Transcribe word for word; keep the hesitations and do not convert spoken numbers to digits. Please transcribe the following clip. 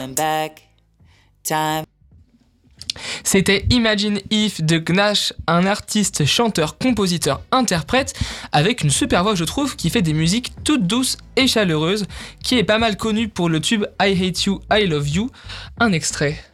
back, time. C'était Imagine If de Gnash, un artiste, chanteur, compositeur, interprète, avec une super voix je trouve, qui fait des musiques toutes douces et chaleureuses, qui est pas mal connu pour le tube I Hate You, I Love You. Un extrait.